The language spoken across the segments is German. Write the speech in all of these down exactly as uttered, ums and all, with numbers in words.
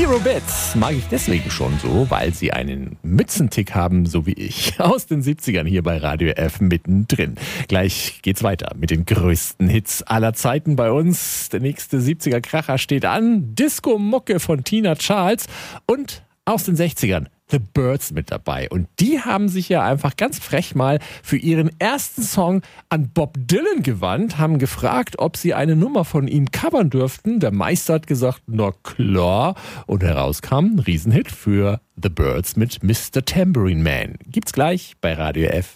Hero Bits mag ich deswegen schon so, weil sie einen Mützentick haben, so wie ich. Aus den siebzigern hier bei Radio F mittendrin. Gleich geht's weiter mit den größten Hits aller Zeiten bei uns. Der nächste siebziger-Kracher steht an. Disco-Mucke von Tina Charles und aus den sechzigern. The Byrds mit dabei. Und die haben sich ja einfach ganz frech mal für ihren ersten Song an Bob Dylan gewandt, haben gefragt, ob sie eine Nummer von ihm covern dürften. Der Meister hat gesagt, na klar. Und herauskam ein Riesenhit für The Byrds mit Mister Tambourine Man. Gibt's gleich bei Radio F.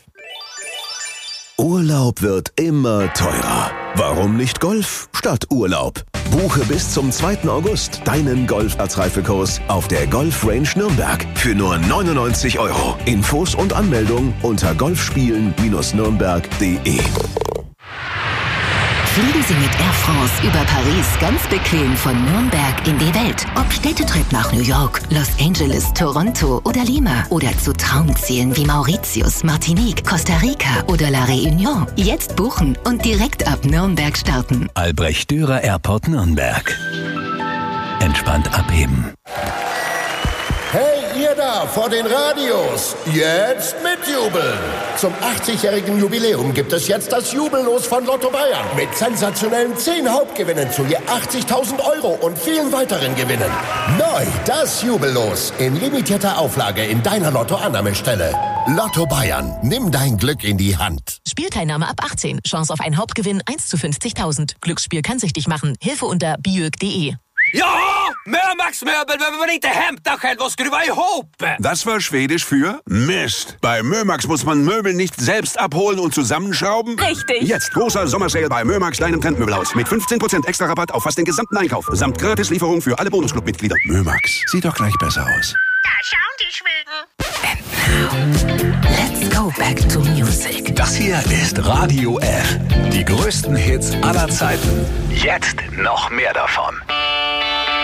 Urlaub wird immer teurer. Warum nicht Golf statt Urlaub? Buche bis zum zweiten August deinen Golf-Platzreifekurs auf der Golf Range Nürnberg für nur neunundneunzig Euro. Infos und Anmeldung unter golfspielen Nürnberg punkt de. Fliegen Sie mit Air France über Paris ganz bequem von Nürnberg in die Welt. Ob Städtetrip nach New York, Los Angeles, Toronto oder Lima. Oder zu Traumzielen wie Mauritius, Martinique, Costa Rica oder La Réunion. Jetzt buchen und direkt ab Nürnberg starten. Albrecht Dürer Airport Nürnberg. Entspannt abheben. Hey, ihr da vor den Radios, jetzt mitjubeln! Zum achtzigjährigen Jubiläum gibt es jetzt das Jubellos von Lotto Bayern. Mit sensationellen zehn Hauptgewinnen zu je achtzigtausend Euro und vielen weiteren Gewinnen. Neu das Jubellos in limitierter Auflage in deiner Lotto-Annahmestelle. Lotto Bayern, nimm dein Glück in die Hand. Spielteilnahme ab achtzehn. Chance auf einen Hauptgewinn eins zu fünfzigtausend. Glücksspiel kann süchtig machen. Hilfe unter biög punkt de. Ja, Mörmax Möbel, wenn wir nicht Hemdachel, was skruva ihop. Das war Schwedisch für Mist. Bei Mörmax muss man Möbel nicht selbst abholen und zusammenschrauben. Richtig. Jetzt großer Sommersale bei Mörmax, deinem Trendmöbelhaus. Mit fünfzehn Prozent extra Rabatt auf fast den gesamten Einkauf. Samt Gratislieferung für alle Bonusclub-Mitglieder. Mörmax, sieht doch gleich besser aus. Da schauen die Schweden. And now, let's go back to music. Das hier ist Radio F. Die größten Hits aller Zeiten. Jetzt noch mehr davon.